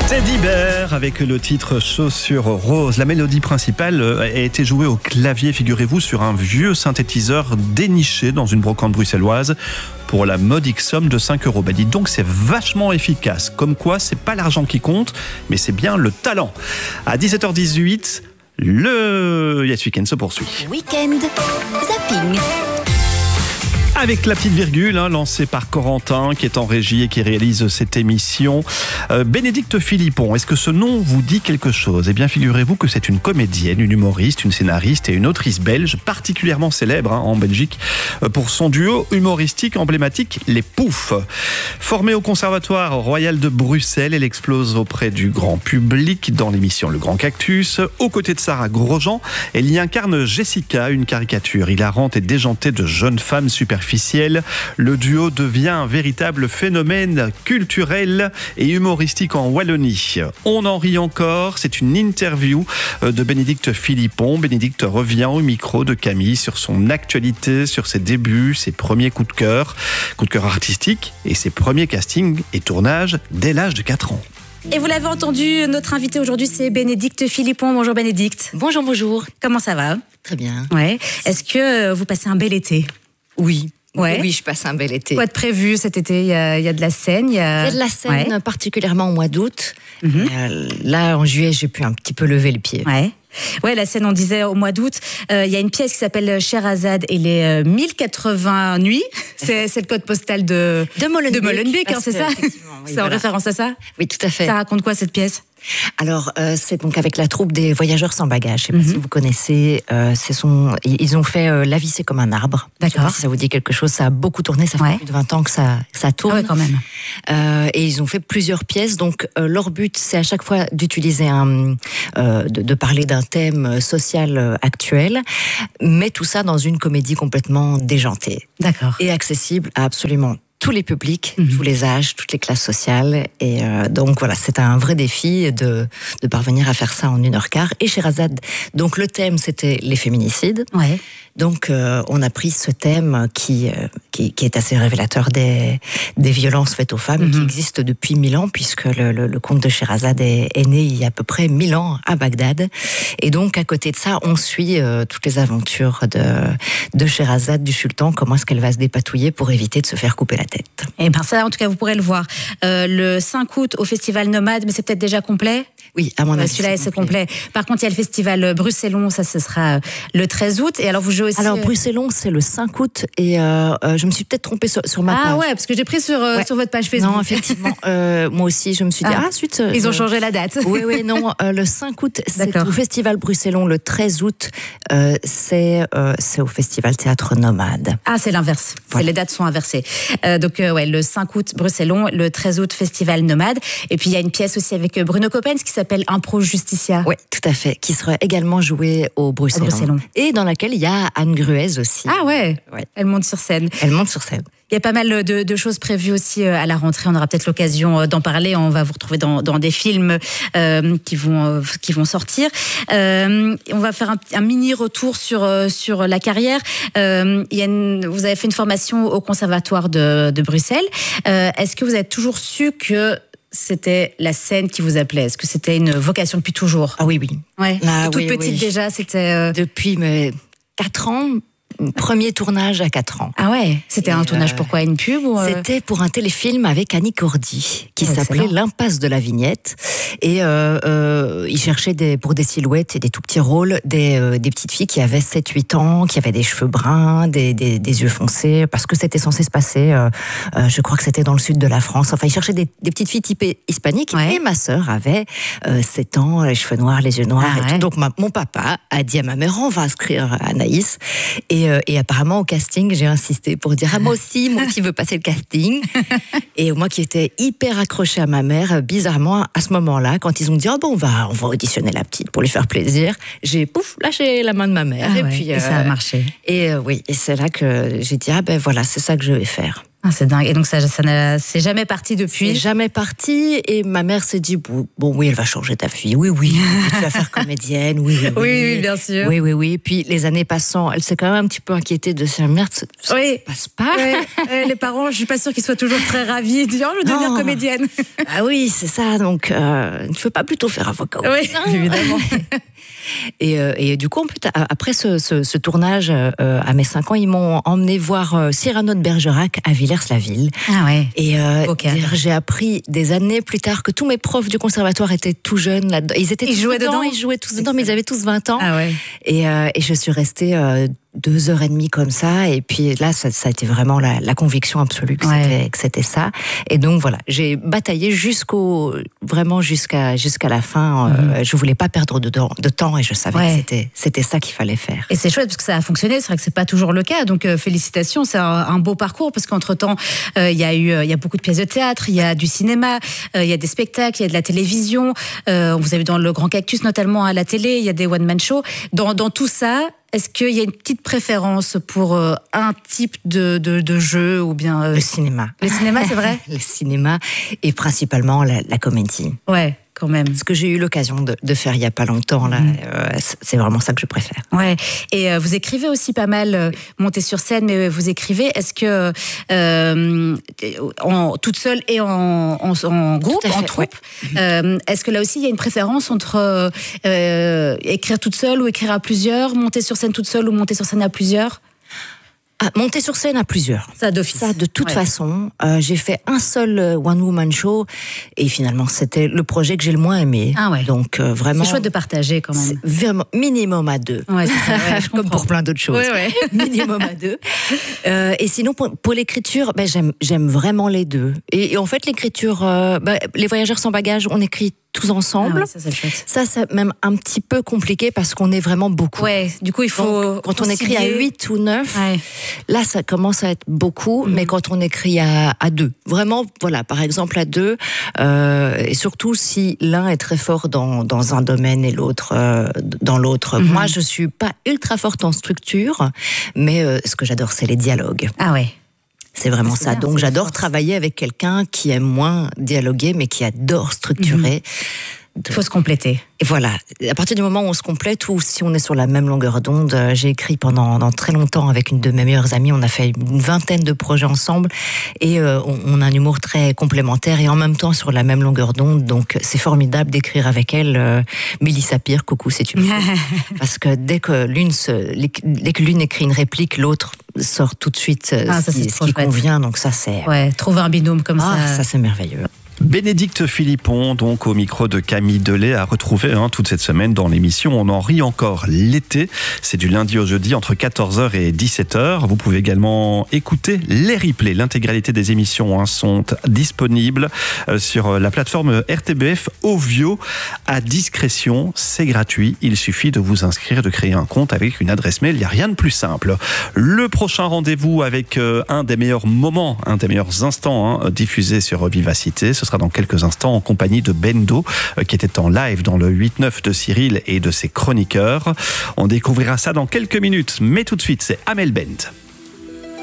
Teddy Bear avec le titre Chaussures roses. La mélodie principale a été jouée au clavier, figurez-vous, sur un vieux synthétiseur déniché dans une brocante bruxelloise pour la modique somme de 5 €. Bah dites donc, c'est vachement efficace. Comme quoi, c'est pas l'argent qui compte, mais c'est bien le talent. À 17h18, le Yes Weekend se poursuit. Weekend Zapping. Avec la petite virgule lancée par Corentin qui est en régie et qui réalise cette émission. Bénédicte Philippon, est-ce que ce nom vous dit quelque chose ? Eh bien, figurez-vous que c'est une comédienne, une humoriste, une scénariste et une autrice belge particulièrement célèbre en Belgique pour son duo humoristique emblématique Les Poufs. Formée au Conservatoire Royal de Bruxelles, elle explose auprès du grand public dans l'émission Le Grand Cactus. Aux côtés de Sarah Grosjean, elle y incarne Jessica, une caricature hilarante et déjantée de jeune femme superficielle. Le duo devient un véritable phénomène culturel et humoristique en Wallonie. On en rit encore, c'est une interview de Bénédicte Philippon. Bénédicte revient au micro de Camille sur son actualité, sur ses débuts, ses premiers coups de cœur artistiques et ses premiers castings et tournages dès l'âge de 4 ans. Et vous l'avez entendu, notre invité aujourd'hui, c'est Bénédicte Philippon. Bonjour Bénédicte. Bonjour, bonjour. Comment ça va ? Très bien. Ouais. Est-ce que vous passez un bel été ? Oui. Ouais. Oui, je passe un bel été. Quoi de prévu cet été ? Il y a de la scène. Il y a de la scène, ouais. Particulièrement au mois d'août. Là, en juillet, j'ai pu un petit peu lever le pied. Ouais, la scène, on disait au mois d'août. Il y a une pièce qui s'appelle Scheherazade et les 1080 nuits. C'est le code postal de Molenbeek, c'est ça ? Oui, c'est en référence à ça ? Oui, tout à fait. Ça raconte quoi cette pièce ? Alors, c'est donc avec la troupe des Voyageurs sans bagages. Je ne sais pas si vous connaissez. Ils ont fait La vie, c'est comme un arbre. D'accord. Je sais pas si ça vous dit quelque chose. Ça a beaucoup tourné. Ça fait plus de 20 ans que ça tourne. Ah ouais, quand même. Et ils ont fait plusieurs pièces. Donc, leur but, c'est à chaque fois d'utiliser de parler d'un thème social actuel, mais tout ça dans une comédie complètement déjantée. D'accord. Et accessible à absolument tous les publics, tous les âges, toutes les classes sociales. Et donc voilà, c'est un vrai défi de parvenir à faire ça en 1h15. Et Scheherazade, donc le thème, c'était les féminicides. Ouais. Donc on a pris ce thème qui est assez révélateur des violences faites aux femmes, et qui existe depuis 1000 ans, puisque le conte de Scheherazade est né il y a à peu près 1000 ans à Bagdad. Et donc à côté de ça, on suit toutes les aventures de Scheherazade, du sultan, comment est-ce qu'elle va se dépatouiller pour éviter de se faire couper la tête. Et bien ça, en tout cas, vous pourrez le voir le 5 août au Festival Nomade, mais c'est peut-être déjà complet ? Oui, à mon avis, celui-là, c'est complet. Par contre, il y a le Festival Bruxellon, ça, ce sera le 13 août. Et alors, vous jouez aussi... Alors, Bruxellon, c'est le 5 août, et je me suis peut-être trompée sur ma page. Ah ouais, parce que j'ai pris sur votre page Facebook. Non, effectivement, moi aussi, je me suis dit, zut... Ils ont changé la date. Oui, non, le 5 août, c'est au Festival Bruxellon. Le 13 août, c'est au Festival Théâtre Nomade. Ah, c'est l'inverse. Voilà. Les dates sont inversées. Donc, le 5 août, Bruxellon, le 13 août, Festival Nomade. Et puis, il y a une pièce aussi avec Bruno Coppens qui s'appelle Impro Justicia. Oui, tout à fait, qui sera également jouée au Bruxellon. Et dans laquelle il y a Anne Gruez aussi. Ah ouais. Elle monte sur scène. Il y a pas mal de choses prévues aussi à la rentrée. On aura peut-être l'occasion d'en parler. On va vous retrouver dans des films qui vont sortir. On va faire un mini retour sur la carrière. Vous avez fait une formation au Conservatoire de Bruxelles. Est-ce que vous avez toujours su que c'était la scène qui vous appelait ? Est-ce que c'était une vocation depuis toujours ? Ah oui. Ouais. Toute petite déjà, c'était... Depuis 4 ans. Premier tournage à 4 ans. Ah ouais. C'était un tournage pour quoi ? Une pub ou C'était pour un téléfilm avec Annie Cordy qui s'appelait L'Impasse de la Vignette. Et il cherchait pour des silhouettes et des tout petits rôles des petites filles qui avaient 7-8 ans, qui avaient des cheveux bruns, des yeux foncés, parce que c'était censé se passer, je crois que c'était dans le sud de la France. Enfin, il cherchait des petites filles typées hispaniques. Ouais. Et ma sœur avait 7 ans, les cheveux noirs, les yeux noirs et tout. Donc mon papa a dit à ma mère, on va inscrire Anaïs. Et apparemment, au casting, j'ai insisté pour dire moi aussi, je veux passer le casting. Et moi qui étais hyper accrochée à ma mère, bizarrement, à ce moment-là, quand ils ont dit on va auditionner la petite pour lui faire plaisir, j'ai lâché la main de ma mère. Et ça a marché. Et oui, et c'est là que j'ai dit voilà, c'est ça que je vais faire. Ah, c'est dingue. Et donc, c'est jamais parti depuis? C'est jamais parti. Et ma mère s'est dit, bon, oui, elle va changer ta fille. Oui, tu vas faire comédienne. Oui, bien sûr. Oui. Puis, les années passant, elle s'est quand même un petit peu inquiétée de sa mère. Ça passe pas. Oui. Les parents, je suis pas sûre qu'ils soient toujours très ravis de dire, je veux devenir comédienne. Ah oui, c'est ça. Donc, ne veux pas plutôt faire avocat? Oui, évidemment. Et du coup, après ce tournage, à mes 5 ans, ils m'ont emmené voir Cyrano de Bergerac à Villers-la-Ville. Ah ouais. Et j'ai appris des années plus tard que tous mes profs du conservatoire étaient tout jeunes là-dedans. Ils jouaient tous dedans, mais ils avaient tous 20 ans. Ah ouais. Et je suis restée 2h30 comme ça, et puis là ça a été vraiment la conviction absolue que c'était ça. Et donc voilà, j'ai bataillé jusqu'à la fin. Je voulais pas perdre de temps, et je savais que c'était ça qu'il fallait faire. Et c'est chouette parce que ça a fonctionné. C'est vrai que c'est pas toujours le cas, donc félicitations. C'est un beau parcours, parce qu'entre temps il y a beaucoup de pièces de théâtre, il y a du cinéma, il y a des spectacles, il y a de la télévision. On vous a vu dans Le Grand Cactus notamment à la télé. Il y a des one man show. Dans tout ça, est-ce qu'il y a une petite préférence pour un type de jeu, ou bien le cinéma? Le cinéma, c'est vrai. Le cinéma, et principalement la comédie. Ouais, quand même. Ce que j'ai eu l'occasion de faire il y a pas longtemps là, c'est vraiment ça que je préfère. Ouais. Et vous écrivez aussi pas mal, montez sur scène, mais vous écrivez. Est-ce que toute seule et en groupe, en troupe, est-ce que là aussi il y a une préférence entre écrire toute seule ou écrire à plusieurs, monter sur scène toute seule ou monter sur scène à plusieurs? Monter sur scène à plusieurs. Ça d'office. Ça, de toute façon. J'ai fait un seul one-woman show, et finalement, c'était le projet que j'ai le moins aimé. Ah ouais. Donc, vraiment. C'est chouette de partager quand même. C'est vraiment minimum à 2. Ouais, c'est ça, comme pour plein d'autres choses. Ouais. Minimum à 2. Et sinon, pour l'écriture, j'aime vraiment les deux. Et en fait, l'écriture, Les Voyageurs sans bagages, on écrit tous ensemble. Ça, c'est chouette. Ça, c'est même un petit peu compliqué parce qu'on est vraiment beaucoup. Ouais, du coup, il faut. Donc, quand on écrit à 8 ou 9, là, ça commence à être beaucoup, mais quand on écrit à 2, vraiment, voilà, par exemple à 2, et surtout si l'un est très fort dans un domaine et l'autre dans l'autre. Moi, je suis pas ultra forte en structure, mais ce que j'adore, c'est les dialogues. Ah ouais. C'est vraiment ça. Donc j'adore travailler avec quelqu'un qui aime moins dialoguer, mais qui adore structurer. Il faut se compléter. Et voilà, à partir du moment où on se complète, ou si on est sur la même longueur d'onde, j'ai écrit pendant très longtemps avec une de mes meilleures amies, on a fait une 20aine de projets ensemble, et on a un humour très complémentaire et en même temps sur la même longueur d'onde, donc c'est formidable d'écrire avec elle. Mélissa Pire, coucou, c'est une parce que dès que l'une écrit une réplique, l'autre sort tout de suite ce qui convient, donc ça c'est... Ouais, trouver un binôme comme ça. Ça c'est merveilleux. Bénédicte Philippon, donc au micro de Camille Delay, à retrouver toute cette semaine dans l'émission On en rit encore l'été. C'est du lundi au jeudi entre 14h et 17h. Vous pouvez également écouter les replays. L'intégralité des émissions sont disponibles sur la plateforme RTBF Ovio à discrétion. C'est gratuit. Il suffit de vous inscrire, de créer un compte avec une adresse mail. Il n'y a rien de plus simple. Le prochain rendez-vous avec un des meilleurs moments, un des meilleurs instants diffusés sur Vivacité. Ce sera dans quelques instants en compagnie de Bendo, qui était en live dans le 8-9 de Cyril et de ses chroniqueurs. On découvrira ça dans quelques minutes, mais tout de suite, c'est Amel Bent.